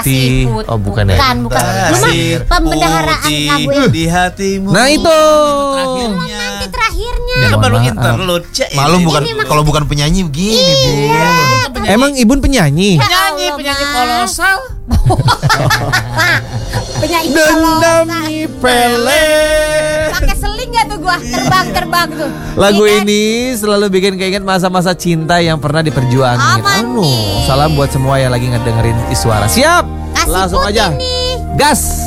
putih. Putih. Oh bukan ya. Bukan. Lu mah pembendaharaan kamu. Di hatimu. Nah itu. Nanti terakhirnya. Dia kan baru Maaf. interlude. Cek. Malu bukan kalau bukan penyanyi begini, Bu. Emang Ibun penyanyi? Penyanyi kolosal. Pak, penyanyi Dendam kolosal. Pele. Pakai seling gak tuh gua? Terbang tuh. Lagu Iya kan? ini selalu bikin keinget masa-masa cinta yang pernah diperjuangin. Aman nih. Salam buat semua yang lagi ngedengerin Iswara. Siap. Kasih Langsung putih aja. nih. Gas.